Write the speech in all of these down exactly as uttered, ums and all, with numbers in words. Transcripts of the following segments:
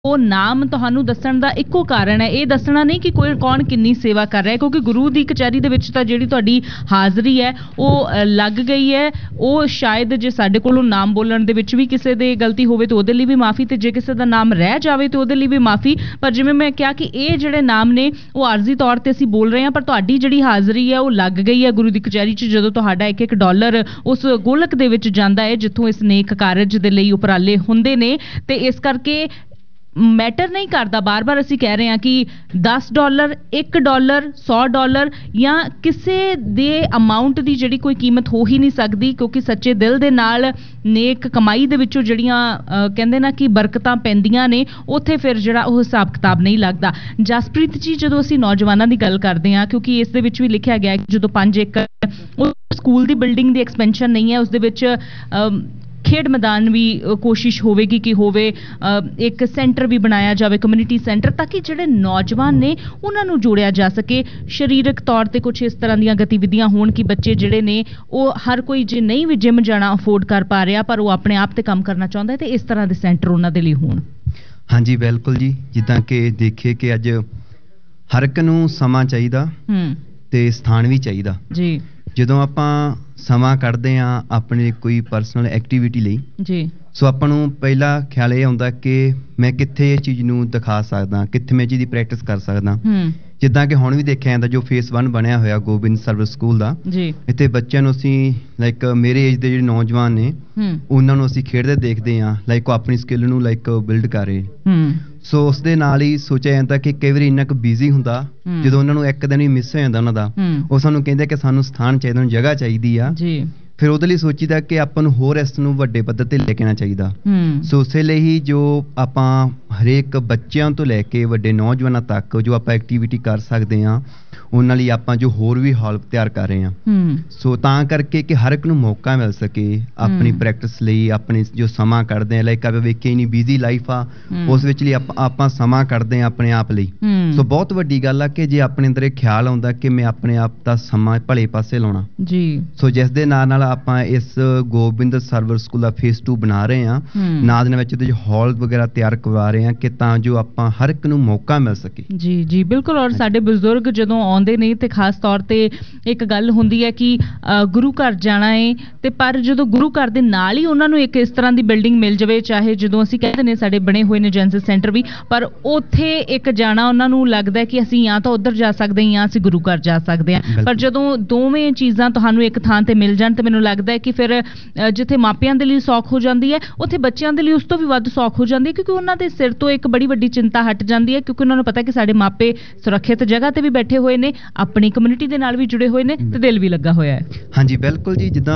ਉਹ ਨਾਮ ਤੁਹਾਨੂੰ ਦੱਸਣ ਦਾ ਇੱਕੋ ਕਾਰਨ ਹੈ, ਇਹ ਦੱਸਣਾ ਨਹੀਂ ਕਿ ਕੋਈ ਕੌਣ ਕਿੰਨੀ ਸੇਵਾ ਕਰ ਰਿਹਾ ਹੈ, ਕਿਉਂਕਿ ਗੁਰੂ ਦੀ ਕਚਹਿਰੀ ਦੇ ਵਿੱਚ ਤਾਂ ਜਿਹੜੀ ਤੁਹਾਡੀ ਹਾਜ਼ਰੀ ਹੈ ਉਹ ਲੱਗ ਗਈ ਹੈ। ਉਹ ਸ਼ਾਇਦ ਜੇ ਸਾਡੇ ਕੋਲੋਂ ਨਾਮ ਬੋਲਣ ਦੇ ਵਿੱਚ ਵੀ ਕਿਸੇ ਦੇ ਗਲਤੀ ਹੋਵੇ ਤਾਂ ਉਹਦੇ ਲਈ ਵੀ ਮਾਫੀ, ਤੇ ਜੇ ਕਿਸੇ ਦਾ ਨਾਮ ਰਹਿ ਜਾਵੇ ਤਾਂ ਉਹਦੇ ਲਈ ਵੀ ਮਾਫੀ। ਪਰ ਜਿਵੇਂ ਮੈਂ ਕਿਹਾ ਕਿ ਇਹ ਜਿਹੜੇ ਨਾਮ ਨੇ ਉਹ ਆਰਜ਼ੀ ਤੌਰ ਤੇ ਅਸੀਂ ਬੋਲ ਰਹੇ ਹਾਂ, ਪਰ ਤੁਹਾਡੀ ਜਿਹੜੀ ਹਾਜ਼ਰੀ ਹੈ ਉਹ ਲੱਗ ਗਈ ਹੈ ਗੁਰੂ ਦੀ ਕਚਹਿਰੀ 'ਚ। ਜਦੋਂ ਤੁਹਾਡਾ ਇੱਕ ਇੱਕ ਡਾਲਰ ਉਸ ਗੋਲਕ ਦੇ ਵਿੱਚ ਜਾਂਦਾ ਹੈ ਜਿੱਥੋਂ ਇਸ ਨੇਕ ਕਾਰਜ ਦੇ ਲਈ ਉਪਰਾਲੇ ਹੁੰਦੇ ਨੇ, ਤੇ ਇਸ ਕਰਕੇ ਮੈਟਰ ਨਹੀਂ ਕਰਦਾ। ਬਾਰ ਬਾਰ ਅਸੀਂ ਕਹਿ ਰਹੇ ਹਾਂ ਕਿ ਦਸ ਡਾਲਰ, ਇੱਕ ਡਾਲਰ, ਸੌ ਡਾਲਰ ਜਾਂ ਕਿਸੇ ਦੇ ਅਮਾਊਂਟ ਦੀ ਜਿਹੜੀ ਕੋਈ ਕੀਮਤ ਹੋ ਹੀ ਨਹੀਂ ਸਕਦੀ, ਕਿਉਂਕਿ ਸੱਚੇ ਦਿਲ ਦੇ ਨਾਲ ਨੇਕ ਕਮਾਈ ਦੇ ਵਿੱਚੋਂ ਜਿਹੜੀਆਂ ਕਹਿੰਦੇ ਨਾ ਕਿ ਬਰਕਤਾਂ ਪੈਂਦੀਆਂ ਨੇ, ਉੱਥੇ ਫਿਰ ਜਿਹੜਾ ਉਹ ਹਿਸਾਬ ਕਿਤਾਬ ਨਹੀਂ ਲੱਗਦਾ। ਜਸਪ੍ਰੀਤ ਜੀ, ਜਦੋਂ ਅਸੀਂ ਨੌਜਵਾਨਾਂ ਦੀ ਗੱਲ ਕਰਦੇ ਹਾਂ, ਕਿਉਂਕਿ ਇਸ ਦੇ ਵਿੱਚ ਵੀ ਲਿਖਿਆ ਗਿਆ ਕਿ ਜਦੋਂ ਪੰਜ ਏਕੜ ਉਹ ਸਕੂਲ ਦੀ ਬਿਲਡਿੰਗ ਦੀ ਐਕਸਪੈਂਸ਼ਨ ਨਹੀਂ ਹੈ, ਉਸ ਦੇ ਵਿੱਚ ਖੇਡ ਮੈਦਾਨ ਵੀ ਕੋਸ਼ਿਸ਼ ਹੋਵੇਗੀ ਕਿ ਹੋਵੇ, ਇੱਕ ਸੈਂਟਰ ਵੀ ਬਣਾਇਆ ਜਾਵੇ, ਕਮਿਊਨਿਟੀ ਸੈਂਟਰ, ਤਾਂ ਕਿ ਜਿਹੜੇ ਨੌਜਵਾਨ ਨੇ ਉਹਨਾਂ ਨੂੰ ਜੋੜਿਆ ਜਾ ਸਕੇ ਸਰੀਰਕ ਤੌਰ ਤੇ। ਕੁਝ ਇਸ ਤਰ੍ਹਾਂ ਦੀਆਂ ਗਤੀਵਿਧੀਆਂ ਹੋਣ ਕਿ ਬੱਚੇ ਜਿਹੜੇ ਨੇ ਉਹ ਹਰ ਕੋਈ ਜੇ ਨਹੀਂ ਵੀ ਜਿਮ ਜਾਣਾ ਅਫੋਰਡ ਕਰ ਪਾ ਰਿਹਾ, ਪਰ ਉਹ ਆਪਣੇ ਆਪ ਤੇ ਕੰਮ ਕਰਨਾ ਚਾਹੁੰਦਾ ਹੈ, ਤੇ ਇਸ ਤਰ੍ਹਾਂ ਦੇ ਸੈਂਟਰ ਉਹਨਾਂ ਦੇ ਲਈ ਹੋਣ। ਹਾਂਜੀ ਬਿਲਕੁਲ ਜੀ, ਜਿੱਦਾਂ ਕਿ ਦੇਖੀਏ ਕਿ ਅੱਜ ਹਰ ਇੱਕ ਨੂੰ ਸਮਾਂ ਚਾਹੀਦਾ ਤੇ ਸਥਾਨ ਵੀ ਚਾਹੀਦਾ ਜੀ। ਜਦੋਂ ਆਪਾਂ ਸਮਾਂ ਕੱਢਦੇ ਹਾਂ ਆਪਣੇ ਕੋਈ ਪਰਸਨਲ ਐਕਟੀਵਿਟੀ ਲਈ ਜੀ, ਸੋ ਆਪਾਂ ਨੂੰ ਪਹਿਲਾ ਖਿਆਲ ਇਹ ਆਉਂਦਾ ਕਿ ਮੈਂ ਕਿੱਥੇ ਇਹ ਚੀਜ਼ ਨੂੰ ਦਿਖਾ ਸਕਦਾ, ਕਿੱਥੇ ਮੈਂ ਚੀਜ਼ ਦੀ ਪ੍ਰੈਕਟਿਸ ਕਰ ਸਕਦਾ। ਜਿੱਦਾਂ ਕਿ ਹੁਣ ਵੀ ਦੇਖਿਆ ਜਾਂਦਾ ਜੋ ਫੇਸ ਵਨ ਬਣਿਆ ਹੋਇਆ ਗੋਬਿੰਦ ਸਰਵਿਸ ਸਕੂਲ ਦਾ, ਇੱਥੇ ਬੱਚਿਆਂ ਨੂੰ ਅਸੀਂ ਲਾਈਕ ਮੇਰੇ ਏਜ ਦੇ ਜਿਹੜੇ ਨੌਜਵਾਨ ਨੇ ਉਹਨਾਂ ਨੂੰ ਅਸੀਂ ਖੇਡਦੇ ਦੇਖਦੇ ਹਾਂ, ਲਾਈਕ ਉਹ ਆਪਣੀ ਸਕਿੱਲ ਨੂੰ ਲਾਈਕ ਬਿਲਡ ਕਰ ਰਹੇ। ਸੋ ਉਸ ਦੇ ਨਾਲ ਹੀ ਸੋਚਿਆ ਜਾਂਦਾ ਕਿ ਕਈ ਵਾਰੀ ਇੰਨਾ ਕੁ ਬਿਜ਼ੀ ਹੁੰਦਾ, ਜਦੋਂ ਉਹਨਾਂ ਨੂੰ ਇੱਕ ਦਿਨ ਵੀ ਮਿਸ ਹੋ ਜਾਂਦਾ ਉਹਨਾਂ ਦਾ, ਉਹ ਸਾਨੂੰ ਕਹਿੰਦੇ ਕਿ ਸਾਨੂੰ ਸਥਾਨ ਚਾਹੀਦਾ, ਉਹਨੂੰ ਜਗ੍ਹਾ ਚਾਹੀਦੀ ਆ। ਫਿਰ ਉਹਦੇ ਲਈ ਸੋਚੀਦਾ ਕਿ ਆਪਾਂ ਨੂੰ ਹੋਰ ਇਸ ਨੂੰ ਵੱਡੇ ਪੱਧਰ ਤੇ ਲੈ ਕੇ ਆਉਣਾ ਚਾਹੀਦਾ। ਸੋ ਉਸੇ ਲਈ ਹੀ ਜੋ ਆਪਾਂ ਹਰੇਕ ਬੱਚਿਆਂ ਤੋਂ ਲੈ ਕੇ ਵੱਡੇ ਨੌਜਵਾਨਾਂ ਤੱਕ ਜੋ ਆਪਾਂ ਐਕਟੀਵਿਟੀ ਕਰ ਸਕਦੇ ਹਾਂ, ਉਹਨਾਂ ਲਈ ਆਪਾਂ ਜੋ ਹੋਰ ਵੀ ਹਾਲ ਤਿਆਰ ਕਰ ਰਹੇ ਹਾਂ। ਸੋ ਤਾਂ ਕਰਕੇ ਕਿ ਹਰ ਇੱਕ ਨੂੰ ਮੌਕਾ ਮਿਲ ਸਕੇ ਆਪਣੀ ਪ੍ਰੈਕਟਿਸ ਲਈ, ਆਪਣੇ ਜੋ ਸਮਾਂ ਕੱਢਦੇ ਹਾਂ, ਲਾਈਕ ਆਪਾਂ ਵੇਖੇ ਇੰਨੀ ਬਿਜ਼ੀ ਲਾਈਫ ਆ, ਉਸ ਵਿੱਚ ਲਈ ਆਪਾਂ ਸਮਾਂ ਕੱਢਦੇ ਹਾਂ ਆਪਣੇ ਆਪ ਲਈ। ਸੋ ਬਹੁਤ ਵੱਡੀ ਗੱਲ ਆ ਕਿ ਜੇ ਆਪਣੇ ਅੰਦਰ ਇਹ ਖਿਆਲ ਆਉਂਦਾ ਕਿ ਮੈਂ ਆਪਣੇ ਆਪ ਦਾ ਸਮਾਂ ਭਲੇ ਪਾਸੇ ਲਾਉਣਾ ਜੀ। ਸੋ ਜਿਸ ਦੇ ਨਾਲ ਨਾਲ ਆਪਾਂ ਇਸ Gobind server school the face to ਬਣਾ ਰਹੇ ਹਾਂ, ਨਾਲ ਦੇ ਵਿੱਚ ਉਹਦੇ ਹਾਲ ਵਗੈਰਾ ਤਿਆਰ ਕਰਵਾ ਰਹੇ ਹਾਂ ਕਿ ਤਾਂ ਜੋ ਆਪਾਂ ਹਰ ਇੱਕ ਨੂੰ ਮੌਕਾ ਮਿਲ ਸਕੇ। ਜੀ ਜੀ ਬਿਲਕੁਲ। ਔਰ ਸਾਡੇ ਬਜ਼ੁਰਗ ਜਦੋਂ ਆਉਂਦੇ ਨੇ ਤੇ ਖਾਸ ਤੌਰ ਤੇ ਇੱਕ ਗੱਲ ਹੁੰਦੀ ਹੈ ਕਿ ਗੁਰੂ ਘਰ ਜਾਣਾ ਹੈ, ਤੇ ਪਰ ਜਦੋਂ ਗੁਰੂ ਘਰ ਦੇ ਨਾਲ ਹੀ ਉਹਨਾਂ ਨੂੰ ਇੱਕ ਇਸ ਤਰ੍ਹਾਂ ਦੀ ਬਿਲਡਿੰਗ ਮਿਲ ਜਾਵੇ, ਚਾਹੇ ਜਦੋਂ ਅਸੀਂ ਕਹਿੰਦੇ ਨੇ ਸਾਡੇ ਬਣੇ ਹੋਏ ਨੇ ਜੈਨਸਿਸ ਸੈਂਟਰ ਵੀ, ਪਰ ਉੱਥੇ ਇੱਕ ਜਾਣਾ ਉਹਨਾਂ ਨੂੰ ਲੱਗਦਾ ਕਿ ਅਸੀਂ ਜਾਂ ਤਾਂ ਉੱਧਰ ਜਾ ਸਕਦੇ ਹਾਂ ਜਾਂ ਅਸੀਂ ਗੁਰੂ ਘਰ ਜਾ ਸਕਦੇ ਹਾਂ। ਪਰ ਜਦੋਂ ਦੋਵੇਂ ਚੀਜ਼ਾਂ ਤੁਹਾਨੂੰ ਇੱਕ ਥਾਂ ਤੇ ਮਿਲ ਜਾਣ, ਤੇ ਮੈਨੂੰ ਲੱਗਦਾ ਹੈ ਕਿ ਫਿਰ ਜਿੱਥੇ ਮਾਪਿਆਂ ਦੇ ਲਈ ਸੌਖ ਹੋ ਜਾਂਦੀ ਹੈ, ਉੱਥੇ ਬੱਚਿਆਂ ਦੇ ਲਈ ਉਸ ਤੋਂ ਵੀ ਵੱਧ ਸੌਖ ਹੋ ਜਾਂਦੀ ਹੈ, ਕਿਉਂਕਿ ਉਹਨਾਂ ਦੇ ਸਿਰ ਤੋਂ ਇੱਕ ਬੜੀ ਵੱਡੀ ਚਿੰਤਾ ਹਟ ਜਾਂਦੀ ਹੈ, ਕਿਉਂਕਿ ਉਹਨਾਂ ਨੂੰ ਪਤਾ ਕਿ ਸਾਡੇ ਮਾਪੇ ਸੁਰੱਖਿਅਤ ਜਗ੍ਹਾ ਤੇ ਵੀ ਬੈਠੇ ਹੋਏ ਨੇ, ਆਪਣੀ ਕਮਿਊਨਿਟੀ ਦੇ ਨਾਲ ਵੀ ਜੁੜੇ ਹੋਏ ਨੇ, ਤੇ ਦਿਲ ਵੀ ਲੱਗਾ ਹੋਇਆ ਹੈ। ਹਾਂਜੀ ਬਿਲਕੁਲ ਜੀ। ਜਿੱਦਾਂ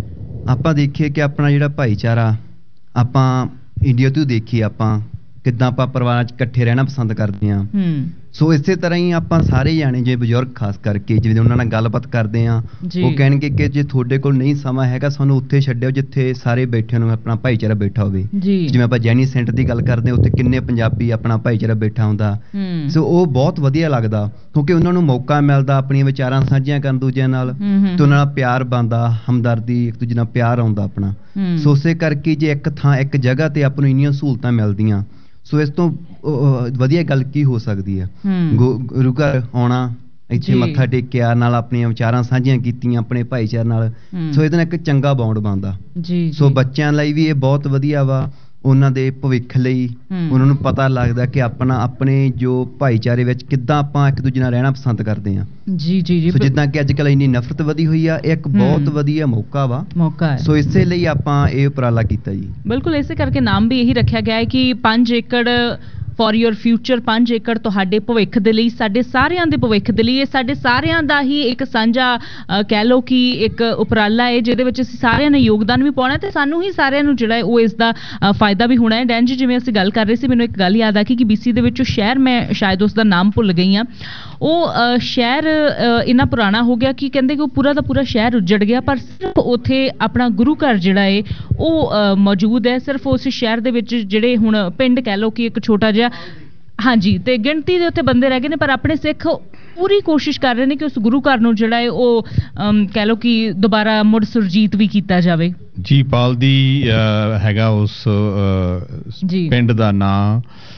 ਆਪਾਂ ਦੇਖੀਏ ਕਿ ਆਪਣਾ ਜਿਹੜਾ ਭਾਈਚਾਰਾ, ਆਪਾਂ ਇੰਡੀਆ ਤੋਂ ਦੇਖੀਏ ਆਪਾਂ ਕਿੱਦਾਂ ਆਪਾਂ ਪਰਿਵਾਰਾਂ 'ਚ ਇਕੱਠੇ ਰਹਿਣਾ ਪਸੰਦ ਕਰਦੇ ਹਾਂ। ਸੋ ਇਸੇ ਤਰ੍ਹਾਂ ਹੀ ਆਪਾਂ ਸਾਰੇ ਜਾਣੇ ਜੇ ਬਜ਼ੁਰਗ ਖਾਸ ਕਰਕੇ ਜਿਵੇਂ ਉਹਨਾਂ ਨਾਲ ਗੱਲਬਾਤ ਕਰਦੇ ਹਾਂ, ਉਹ ਕਹਿਣਗੇ ਕਿ ਜੇ ਤੁਹਾਡੇ ਕੋਲ ਨਹੀਂ ਸਮਾਂ ਹੈਗਾ, ਸਾਨੂੰ ਉੱਥੇ ਛੱਡਿਓ ਜਿੱਥੇ ਸਾਰੇ ਬੈਠਿਆਂ ਨੂੰ ਆਪਣਾ ਭਾਈਚਾਰਾ ਬੈਠਾ ਹੋਵੇ। ਜਿਵੇਂ ਆਪਾਂ ਜੈਨੀ ਸੈਂਟਰ ਦੀ ਗੱਲ ਕਰਦੇ ਹਾਂ, ਉੱਥੇ ਕਿੰਨੇ ਪੰਜਾਬੀ ਆਪਣਾ ਭਾਈਚਾਰਾ ਬੈਠਾ ਹੁੰਦਾ। ਸੋ ਉਹ ਬਹੁਤ ਵਧੀਆ ਲੱਗਦਾ, ਕਿਉਂਕਿ ਉਹਨਾਂ ਨੂੰ ਮੌਕਾ ਮਿਲਦਾ ਆਪਣੀਆਂ ਵਿਚਾਰਾਂ ਸਾਂਝੀਆਂ ਕਰਨ ਦੂਜਿਆਂ ਨਾਲ, ਤੇ ਉਹਨਾਂ ਨਾਲ ਪਿਆਰ ਬਣਦਾ, ਹਮਦਰਦੀ, ਇੱਕ ਦੂਜੇ ਨਾਲ ਪਿਆਰ ਆਉਂਦਾ ਆਪਣਾ। ਸੋ ਉਸੇ ਕਰਕੇ ਜੇ ਇੱਕ ਥਾਂ ਇੱਕ ਜਗ੍ਹਾ ਤੇ ਆਪਾਂ ਨੂੰ ਇੰਨੀਆਂ ਸਹੂਲਤਾਂ ਮਿਲਦੀਆਂ, ਸੋ ਇਸ ਤੋਂ ਵਧੀਆ ਗੱਲ ਕੀ ਹੋ ਸਕਦੀ ਹੈ। ਗੁਰੂ ਘਰ ਆਉਣਾ, ਇੱਥੇ ਮੱਥਾ ਟੇਕਿਆ, ਨਾਲ ਆਪਣੀਆਂ ਵਿਚਾਰਾਂ ਸਾਂਝੀਆਂ ਕੀਤੀਆਂ ਆਪਣੇ ਭਾਈਚਾਰੇ ਨਾਲ, ਸੋ ਇਹਦੇ ਨਾਲ ਇੱਕ ਚੰਗਾ ਬੌਂਡ ਬਣਦਾ। ਸੋ ਬੱਚਿਆਂ ਲਈ ਵੀ ਇਹ ਬਹੁਤ ਵਧੀਆ ਵਾ, ਉਹਨਾਂ ਦੇ ਭਵਿੱਖ ਲਈ ਉਹਨਾਂ ਨੂੰ ਪਤਾ ਲੱਗਦਾ ਕਿ ਆਪਣਾ ਆਪਣੇ ਜੋ ਭਾਈਚਾਰੇ ਵਿੱਚ ਕਿੱਦਾਂ ਆਪਾਂ ਇੱਕ ਦੂਜੇ ਨਾਲ ਰਹਿਣਾ ਪਸੰਦ ਕਰਦੇ ਹਾਂ। ਜੀ ਜੀ ਜੀ। ਜਿੱਦਾਂ ਕਿ ਅੱਜ ਕੱਲ੍ਹ ਇੰਨੀ ਨਫ਼ਰਤ ਵਧੀ ਹੋਈ ਆ, ਇਹ ਇੱਕ ਬਹੁਤ ਵਧੀਆ ਮੌਕਾ ਵਾ, ਮੌਕਾ ਹੈ। ਸੋ ਇਸੇ ਲਈ ਆਪਾਂ ਇਹ ਉਪਰਾਲਾ ਕੀਤਾ ਜੀ। ਬਿਲਕੁਲ, ਇਸੇ ਕਰਕੇ ਨਾਮ ਵੀ ਇਹੀ ਰੱਖਿਆ ਗਿਆ ਹੈ ਕਿ ਪੰਜ ਏਕੜ ਫॉर योर फ्यूचर, ਪੰਜ ਏਕੜ ਤੁਹਾਡੇ ਭਵਿੱਖ ਦੇ ਲਈ, ਸਾਡੇ ਸਾਰਿਆਂ ਦੇ ਭਵਿੱਖ ਦੇ ਲਈ। ਇਹ ਸਾਡੇ ਸਾਰਿਆਂ ਦਾ ਹੀ ਇੱਕ ਸਾਂਝਾ ਕਹਿ ਲਓ ਕਿ ਇੱਕ ਉਪਰਾਲਾ ਹੈ, ਜਿਹਦੇ ਵਿੱਚ ਅਸੀਂ ਸਾਰਿਆਂ ਨੇ ਯੋਗਦਾਨ ਵੀ ਪਾਉਣਾ, ਤੇ ਸਾਨੂੰ ਹੀ ਸਾਰਿਆਂ ਨੂੰ ਜਿਹੜਾ ਹੈ ਉਹ ਇਸ ਦਾ ਫਾਇਦਾ ਵੀ ਹੋਣਾ ਹੈ। ਡੈਨ ਜੀ, ਜਿਵੇਂ ਅਸੀਂ ਗੱਲ ਕਰ ਰਹੇ ਸੀ, ਮੈਨੂੰ ਇੱਕ ਗੱਲ ਯਾਦ ਆ ਕਿ ਬੀਸੀ ਦੇ ਵਿੱਚੋਂ ਸ਼ਹਿਰ, ਮੈਂ ਸ਼ਾਇਦ ਉਸ ਦਾ ਨਾਮ ਭੁੱਲ ਗਈ ਹਾਂ, ਉਹ ਸ਼ਹਿਰ ਇੰਨਾ ਪੁਰਾਣਾ ਹੋ ਗਿਆ ਕਿ ਕਹਿੰਦੇ ਕਿ ਉਹ ਪੂਰਾ ਦਾ ਪੂਰਾ ਸ਼ਹਿਰ ਉੱਜੜ ਗਿਆ, ਪਰ ਸਿਰਫ ਉੱਥੇ ਆਪਣਾ ਗੁਰੂ ਘਰ ਜਿਹੜਾ ਹੈ ਉਹ ਮੌਜੂਦ ਹੈ। ਸਿਰਫ ਉਸ ਸ਼ਹਿਰ ਦੇ ਵਿੱਚ ਜਿਹੜੇ ਹੁਣ ਪਿੰਡ ਕਹਿ ਲਓ ਕਿ ਇੱਕ ਛੋਟਾ ਜਿਹਾ, ਹਾਂਜੀ, ਤੇ ਗਿਣਤੀ ਦੇ ਉੱਥੇ ਬੰਦੇ ਰਹਿ ਗਏ ਨੇ, ਪਰ ਆਪਣੇ ਸਿੱਖ ਪੂਰੀ ਕੋਸ਼ਿਸ਼ ਕਰ ਰਹੇ ਨੇ ਕਿ ਉਸ ਗੁਰੂ ਘਰ ਨੂੰ ਜਿਹੜਾ ਹੈ ਉਹ ਕਹਿ ਲਓ ਕਿ ਦੁਬਾਰਾ ਮੁੜ ਸੁਰਜੀਤ ਵੀ ਕੀਤਾ ਜਾਵੇ। ਜੀ, ਪਾਲ ਦੀ ਹੈਗਾ ਉਸ ਪਿੰਡ ਦਾ ਨਾਂ